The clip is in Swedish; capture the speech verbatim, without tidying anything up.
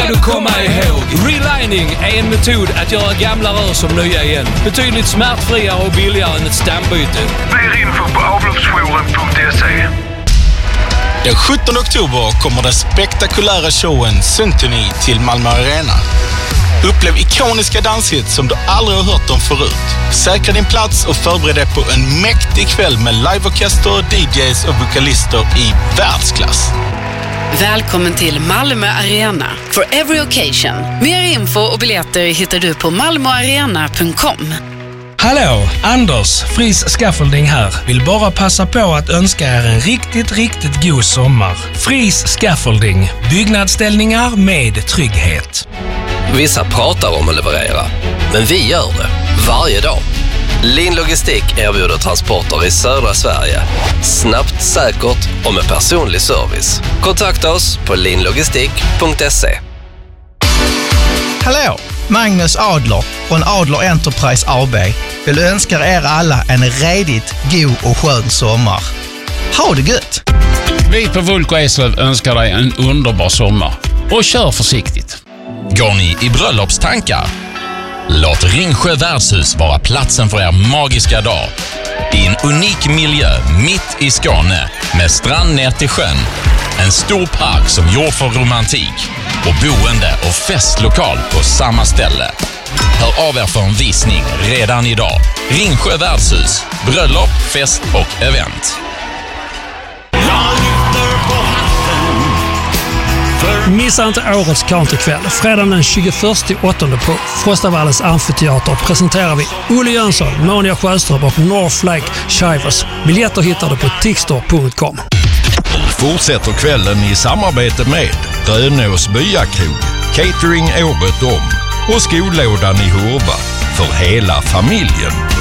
du komma ihåg. Relining är en metod att göra gamla rör som nya igen. Betydligt smärtfriare och billigare än ett stambyte. Mer info på avloppsjouren punkt se. Den sjuttonde oktober kommer den spektakulära showen Symphony till Malmö Arena. Upplev ikoniska danshits som du aldrig har hört om förut. Säkra din plats och förbered dig på en mäktig kväll med liveorkester, D Js och vokalister i världsklass. Välkommen till Malmö Arena for every occasion. Mer info och biljetter hittar du på malmoarena punkt com. Hallå, Anders, Fris Scaffolding här. Vill bara passa på att önska er en riktigt, riktigt god sommar. Fris Scaffolding, byggnadsställningar med trygghet. Vissa pratar om att leverera, men vi gör det varje dag. Lin Logistik erbjuder transporter i södra Sverige. Snabbt, säkert och med personlig service. Kontakta oss på linlogistik punkt se. Hallå, Magnus Adler från Adler Enterprise A B vill önska er alla en redigt god och skön sommar. Ha det gött! Vi på Vulko Eslöv önskar dig en underbar sommar. Och kör försiktigt. Går ni i bröllopstankar? Låt Ringsjö värdshus vara platsen för er magiska dag. I en unik miljö mitt i Skåne med strand ner till sjön. En stor park som gjord för romantik. Och boende och festlokal på samma ställe. Hör av er för en visning redan idag. Ringsjö värdshus. Bröllop, fest och event. Missa inte årets countrykväll. Fredagen den tjugoförsta åttonde på Frostavallens amfiteater presenterar vi Olle Jönsson, Monia Sjöström och North Lake Shivers. Biljetter hittar du på tixtor punkt com. Fortsätter kvällen i samarbete med Rönås Byakrog, catering året om och skolådan i Hurva för hela familjen.